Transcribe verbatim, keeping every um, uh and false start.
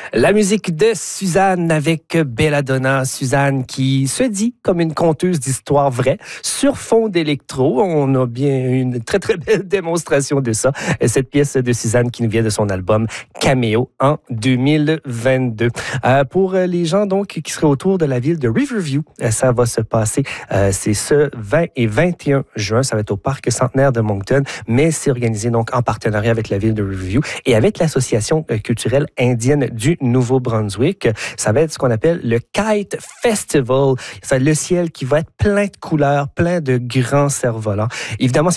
La musique de Suzanne avec Belladonna. Suzanne qui se dit comme une conteuse d'histoires vraies sur fond d'électro. On a bien une très, très belle démonstration de ça. Cette pièce de Suzanne qui nous vient de son album Cameo en deux mille vingt-deux. Euh, pour les gens donc qui seraient autour de la ville de Riverview, ça va se passer. Euh, c'est ce vingt et vingt et un juin. Ça va être au Parc Centenaire de Moncton, mais c'est organisé donc en partenariat avec la ville de Riverview et avec l'Association culturelle indienne du Nouveau-Brunswick. Ça va être ce qu'on appelle le Kite Festival. C'est le ciel qui va être plein de couleurs, plein de grands cerfs-volants. Évidemment, c'est